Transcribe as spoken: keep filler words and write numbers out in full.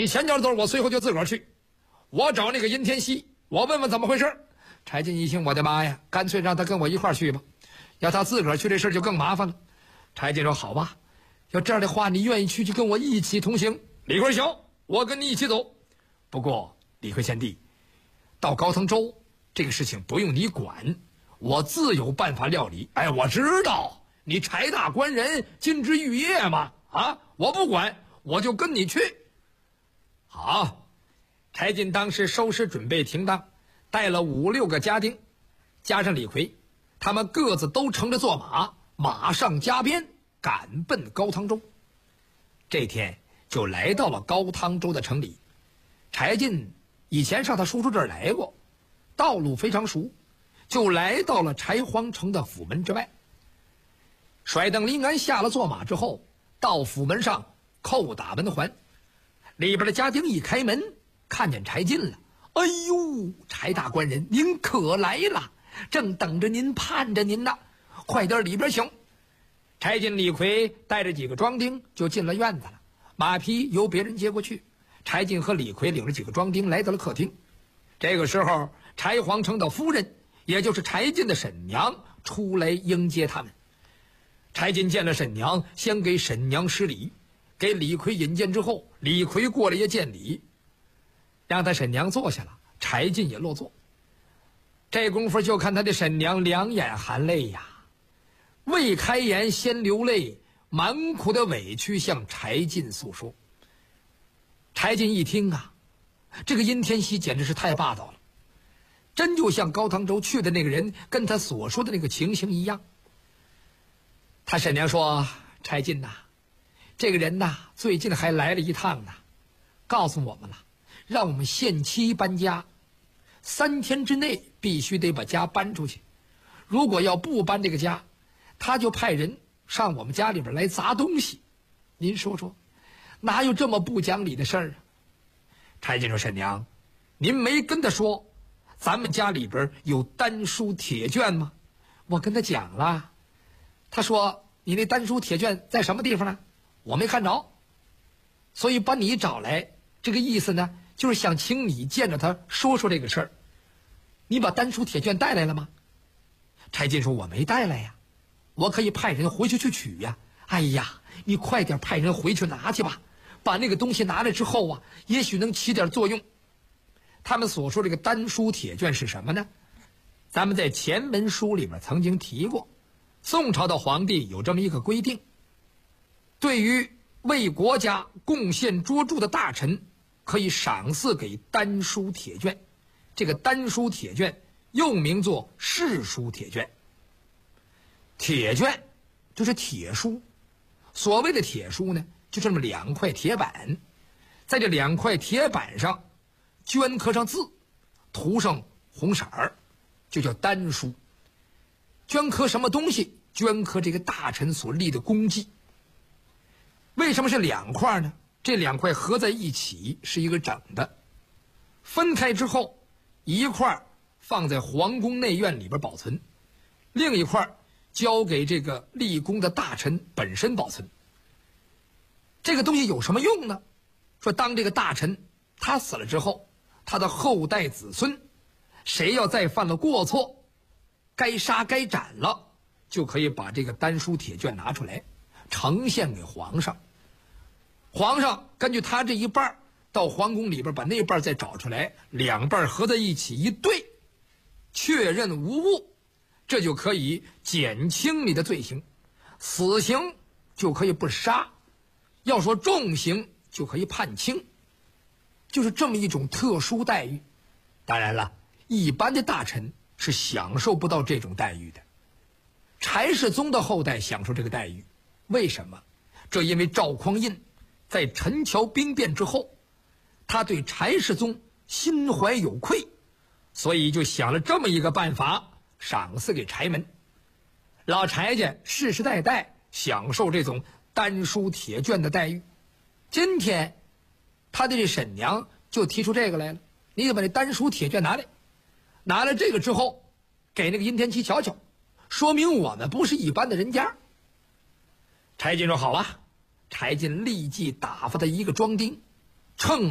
你前脚走，我随后就自个儿去。我找那个殷天锡，我问问怎么回事。柴进一听，我的妈呀，干脆让他跟我一块儿去吧。要他自个儿去，这事就更麻烦了。柴进说：“好吧，要这样的话，你愿意去就跟我一起同行。”李逵行，我跟你一起走。不过李逵贤弟，到高腾州这个事情不用你管，我自有办法料理。哎，我知道你柴大官人金枝玉叶嘛，啊，我不管，我就跟你去。好，柴进当时收拾准备停当，带了五六个家丁，加上李逵，他们各自都乘着坐马，马上加鞭，赶奔高汤州。这天就来到了高汤州的城里。柴进以前上他叔叔这儿来过，道路非常熟，就来到了柴皇城的府门之外。甩灯林安下了坐马之后，到府门上叩打门环，里边的家丁一开门，看见柴进了。哎呦，柴大官人，您可来了，正等着您，盼着您呢，快点里边请。柴进、李逵带着几个庄丁就进了院子了，马匹由别人接过去。柴进和李逵领着几个庄丁来到了客厅。这个时候，柴皇城的夫人，也就是柴进的婶娘出来迎接他们。柴进见了婶娘，先给婶娘施礼，给李逵引荐之后，李逵过来也见礼，让他婶娘坐下了，柴进也落座。这功夫就看他的婶娘两眼含泪呀，未开言先流泪，满苦的委屈向柴进诉说。柴进一听啊，这个殷天锡简直是太霸道了，真就像高汤州去的那个人跟他所说的那个情形一样。他婶娘说：“柴进呐、啊，这个人呐、啊，最近还来了一趟呢，告诉我们了，让我们限期搬家，三天之内必须得把家搬出去。如果要不搬这个家，他就派人上我们家里边来砸东西。您说说，哪有这么不讲理的事儿啊？”柴进说：“婶娘，您没跟他说咱们家里边有丹书铁卷吗？”我跟他讲了，他说：“你那丹书铁卷在什么地方呢？我没看着，所以把你找来，这个意思呢，就是想请你见着他说说这个事儿。你把丹书铁卷带来了吗？”柴进说：“我没带来呀，我可以派人回去去取呀。”哎呀，你快点派人回去拿去吧，把那个东西拿来之后啊，也许能起点作用。他们所说这个丹书铁卷是什么呢？咱们在前文书里面曾经提过，宋朝的皇帝有这么一个规定，对于为国家贡献卓著的大臣，可以赏赐给丹书铁卷。这个丹书铁卷又名作世书铁卷。铁卷就是铁书，所谓的铁书呢，就这么两块铁板，在这两块铁板上镌刻上字，涂上红色儿，就叫丹书。镌刻什么东西？镌刻这个大臣所立的功绩。为什么是两块呢？这两块合在一起是一个整的，分开之后，一块放在皇宫内院里边保存，另一块交给这个立功的大臣本身保存。这个东西有什么用呢？说当这个大臣他死了之后，他的后代子孙，谁要再犯了过错，该杀该斩了，就可以把这个丹书铁卷拿出来呈现给皇上。皇上根据他这一半到皇宫里边把那半再找出来，两半合在一起一对，确认无误，这就可以减轻你的罪行，死刑就可以不杀，要说重刑就可以判轻，就是这么一种特殊待遇。当然了，一般的大臣是享受不到这种待遇的。柴世宗的后代享受这个待遇，为什么？这因为赵匡胤在陈桥兵变之后，他对柴世宗心怀有愧，所以就想了这么一个办法，赏赐给柴门。老柴家世世代代享受这种丹书铁卷的待遇。今天他的这婶娘就提出这个来了，你得把这丹书铁卷拿来，拿了这个之后给那个殷天锡瞧瞧，说明我们不是一般的人家。柴进说好啊，柴进立即打发他一个庄丁，乘